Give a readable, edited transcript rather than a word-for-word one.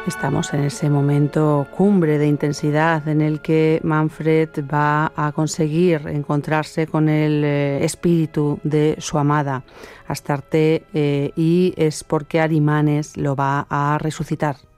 Estamos en ese momento cumbre de intensidad en el que Manfred va a conseguir encontrarse con el espíritu de su amada, Astarte, y es porque Arimanes lo va a resucitar.